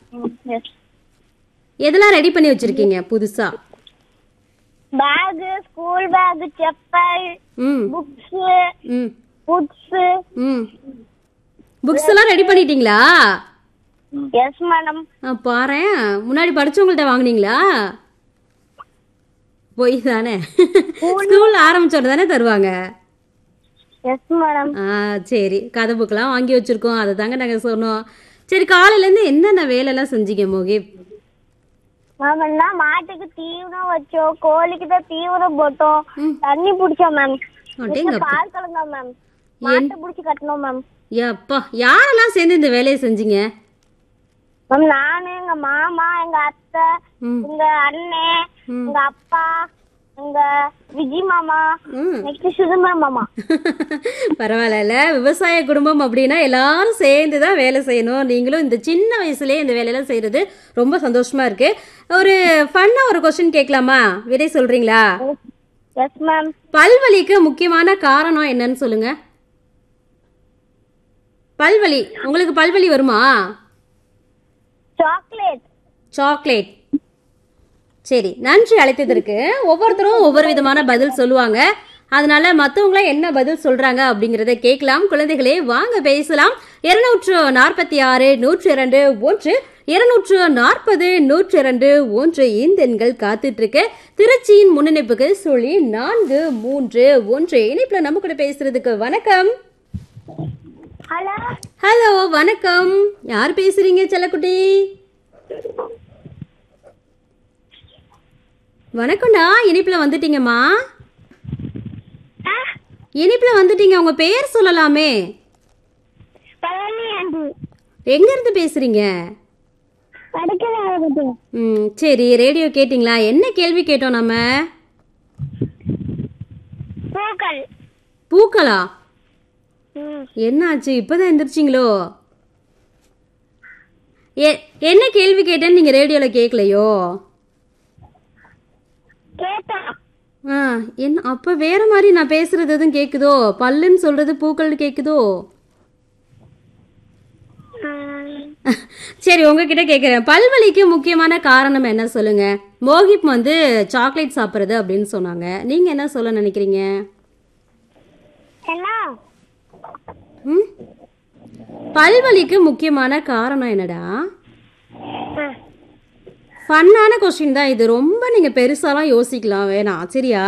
எதெல்லாம் ரெடி பண்ணி வச்சிருக்கீங்க புதுசா? Back, school bag, chappal, books, books எல்லாம் ரெடி பண்ணிட்டீங்களா? Yes madam. பாறேன், முன்னாடி படிச்சவங்கள்ட்ட வாங்குனீங்களா? போய் தானே ஸ்கூல் ஆரம்பிச்சோட தானே தருவாங்க. Yes madam. சரி, கதை புக்கெல்லாம் வாங்கி வச்சிருக்கோம், அதை தாங்க நாங்க சொன்னோம். சரி, காலையில இருந்து என்னென்ன வேலை எல்லாம் செஞ்சீங்க மோகிப்? மாட்டுக்கு தீவனம் வச்சோம், கோழிக்கு தான் தீவனம் போட்டோம், தண்ணி பிடிச்சோம் மேம், பால் கலந்தோம் மேம், மாட்டை பிடிச்சி கட்டணும் மேம். அப்பா, யாரெல்லாம் சேர்ந்து இந்த வேலையை செஞ்சீங்க? மேம் நானு, எங்க மாமா, எங்க அத்தை, எங்க அண்ணன், எங்க அப்பா, எங்க விஜய் மாமா, நெக்ஸ்ட் சுதந்திரம் மாமா. பரவாயில்ல, விவசாய குடும்பம் அப்படின்னா எல்லாரும் சேர்ந்துதான் வேலை செய்யணும். நீங்களும் இந்த சின்ன வயசுலயே இந்த வேலையெல்லாம் செய்யறது ரொம்ப சந்தோஷமா இருக்கு. ஒரு ஃபன்னா ஒரு கொஸ்டின் கேட்கலாமா? விடை சொல்றீங்களா? Yes ma'am. பல்வலிக்கு முக்கியமான காரணம் என்னன்னு சொல்லுங்க. பல்வலி, உங்களுக்கு பல்வலி வருமா? சாக்லேட். சாக்லேட். சரி, நன்றி அழைத்ததற்கு. ஒவ்வொருத்தரும் ஒவ்வொரு விதமான பதில் சொல்லுவாங்க, அதனால மற்றவங்கள என்ன பதில் சொல்றாங்க அப்படிங்கறத கேட்கலாம். குழந்தைகளே வாங்க பேசலாம். 246 102 1 240 102 1 இந்த எண்கள் காத்துட்டு இருக்கு. திருச்சியின் முன்னிணைப்புக்கு 0431 இணைப்புல நம்ம கூட பேசுறதுக்கு வணக்கம். ஹலோ, வணக்கம். யார் பேசுறீங்க செல்லக்குட்டி? வணக்கம்டா, இனிப்புல வந்துட்டீங்கம்மா. இனிப்புல வந்துட்டீங்க, உங்க பேர் சொல்லலாமே. எங்க இருந்து பேசுறீங்க? சரி, ரேடியோ கேட்டீங்களா? என்ன கேள்வி கேட்டோம் நம்ம? பூக்களா? என்னாச்சு, இப்பதான் எந்திரிச்சிங்களோ? என்ன கேள்வி கேட்டேன்னு நீங்க ரேடியோல கேட்கலையோ? என்ன அப்ப வேற மாதிரி நான் பேசுறது எதுவும் கேக்குதோ? பல்லுன்னு சொல்றது பூக்கள் கேக்குதோ? சரி, உங்ககிட்ட கேக்குறேன். பல்வலிக்கு முக்கியமான காரணம் என்ன சொல்லுங்க. மோகிப் வந்து சாக்லேட் சாப்பிடுறது அப்படின்னு சொன்னாங்க. நீங்க என்ன சொல்ல நினைக்கிறீங்க? பல்வலிக்கு முக்கியமான காரணம் என்னடா? ஃபன்னான கொஸ்டின் தான் இது, ரொம்ப நீங்க பெருசாலாம் யோசிக்கலாம் வேணாம், சரியா?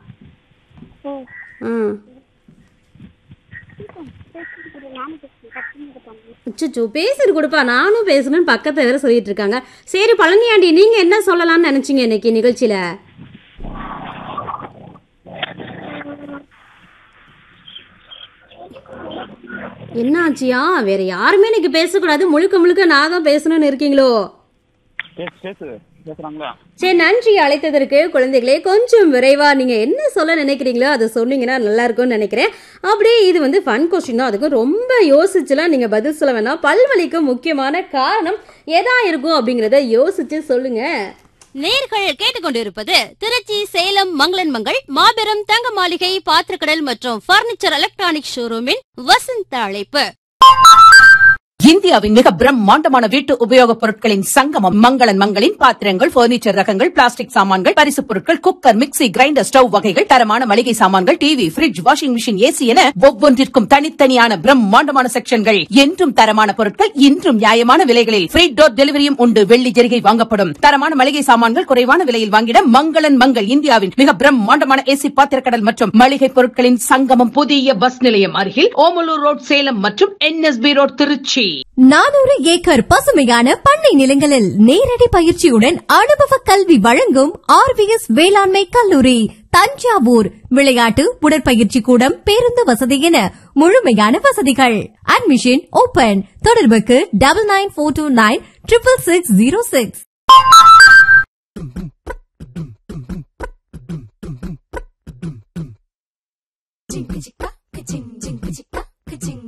அச்சோ, பேசுறது கொடுப்பா, நானும் பேசணும்னு பக்கத்துல வேற சொல்லிட்டு இருக்காங்க. சரி பழனியாண்டி, நீங்க என்ன சொல்லலாம்னு நினைச்சீங்க இன்னைக்கு நிகழ்ச்சியில? என்ன ஆச்சியா? வேற யாருமே இன்னைக்கு பேசக்கூடாது, முழுக்க முழுக்க நான் தான் பேசணும்னு இருக்கீங்களோ? சரி, நன்றி அழைத்ததற்கு. குழந்தைகளே, கொஞ்சம் விரைவா நீங்க என்ன சொல்ல நினைக்கிறீங்களோ அதை சொன்னீங்கன்னா நல்லா இருக்கும்னு நினைக்கிறேன். அப்படியே இது வந்து ஃபன் கொஸ்டின் தான், அதுக்கும் ரொம்ப யோசிச்சுலாம் நீங்க பதில் சொல்ல வேணாம். பல்வலிக்கு முக்கியமான காரணம் எதா இருக்கும் அப்படிங்கறத யோசிச்சு சொல்லுங்க. நேர்கள் கேட்டுக்கொண்டிருப்பது திருச்சி சேலம் மங்களன் மங்கள் மாபெரும் தங்க மாளிகை பாத்திரக்கடல் மற்றும் பர்னிச்சர் எலக்ட்ரானிக் ஷோரூமின் வசந்த அழைப்பு. இந்தியாவின் மிக பிரம்மாண்டமான வீட்டு உபயோகப் பொருட்களின் சங்கமம் மங்களன் மங்களின் பாத்திரங்கள், பர்னிச்சர் ரகங்கள், பிளாஸ்டிக் சாமான்கள், பரிசுப் பொருட்கள், குக்கர், மிக்ஸி, கிரைண்டர், ஸ்டவ் வகைகள், தரமான மளிகை சாமான்கள், TV, fridge, washing machine, AC என ஒவ்வொன்றிற்கும் தனித்தனியான பிரம்மாண்டமான செக்ஷன்கள். என்றும் தரமான பொருட்கள், இன்றும் நியாயமான விலைகளில் ஃப்ரீ டோர் டெலிவரியும் உண்டு. வெள்ளி ஜரிகை வாங்கப்படும். தரமான மளிகை சாமான்கள் குறைவான விலையில் வாங்கிட மங்களன் மங்கள். இந்தியாவின் மிக பிரம்மாண்டமான ஏசி பாத்திரக்கடல் மற்றும் மளிகை பொருட்களின் சங்கமம். புதிய பஸ் நிலையம் அருகில் ஓமலூர் ரோட் சேலம் மற்றும் NSB ரோட் திருச்சி. 400 ஏக்கர் பசுமையான பண்ணை நிலங்களில் நேரடி பயிற்சியுடன் அனுபவ கல்வி வழங்கும் RVS வேளாண்மை கல்லூரி தஞ்சாவூர். விளையாட்டு, உடற்பயிற்சி கூடம், பேருந்து வசதி என முழுமையான வசதிகள். Admission open. தொடர்புக்கு 9942966606.